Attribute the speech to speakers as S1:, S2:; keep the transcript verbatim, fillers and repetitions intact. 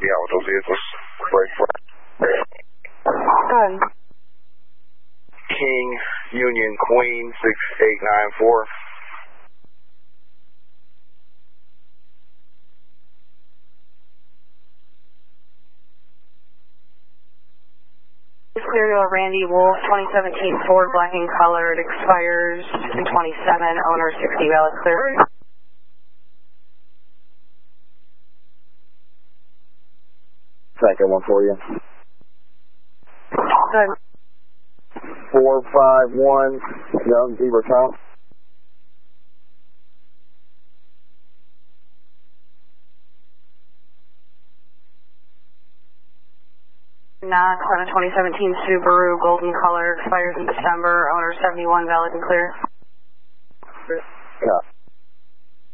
S1: be out with those vehicles. Break for
S2: Good.
S1: King, Union, Queen, six eight nine four.
S2: Serial Randy Wolf, twenty seventeen Ford, black and colored, expires two twenty-seven, owner sixty, valid clear.
S3: Second one for you.
S2: Good.
S3: four five one, Young Zebra count.
S2: Nine, seven, twenty seventeen Subaru, golden color, expires in December, owner seventy-one, valid and clear.
S3: Yeah.